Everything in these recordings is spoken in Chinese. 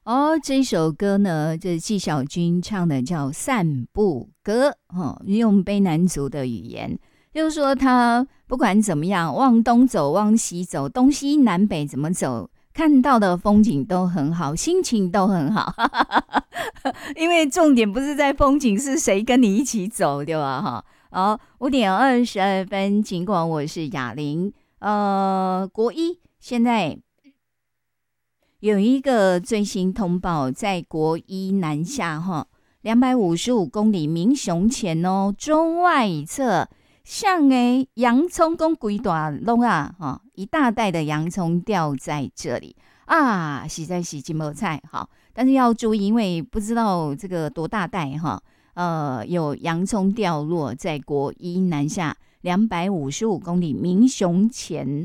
哦，这首歌呢，这是纪晓君唱的，叫《散步歌》用卑南族的语言，就是说他不管怎么样，往东走，往西走，东西南北怎么走，看到的风景都很好，心情都很好，因为重点不是在风景，是谁跟你一起走，对吧？哈，好，5:22，尽管我是雅玲，国一现在有一个最新通报，在国一南下255公里民雄前哦，中外侧像洋葱跟规大弄啊，一大袋的洋葱掉在这里啊，实在是金毛菜好，但是要注意，因为不知道这个多大袋有洋葱掉落在国一南下255公里民雄前。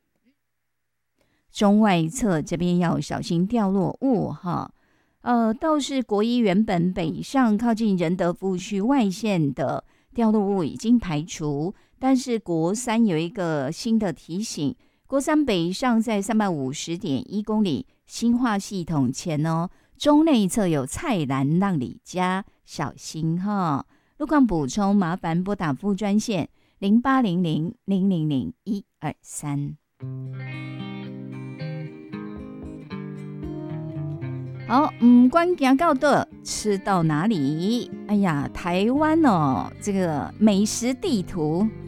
中外侧这边要小心掉落物哈，倒是国一原本北上靠近仁德服务区外线的掉落物已经排除，但是国三有一个新的提醒，国三北上在350.1公里新化系统前哦，中内侧有菜篮让里家，小心哈。路况补充，麻烦拨打副专线0800000123。好，关行到的吃到哪里？哎呀，台湾哦，这个美食地图